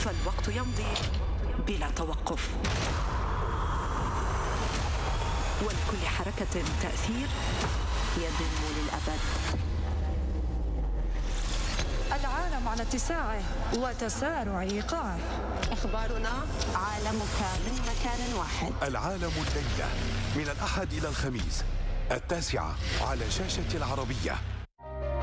فالوقت يمضي بلا توقف، ولكل حركة تأثير يدوم للأبد. العالم على اتساعه وتسارع إيقاعه. أخبارنا عالمك من مكان واحد. العالم الليلة من الأحد إلى الخميس 9 على شاشة العربية.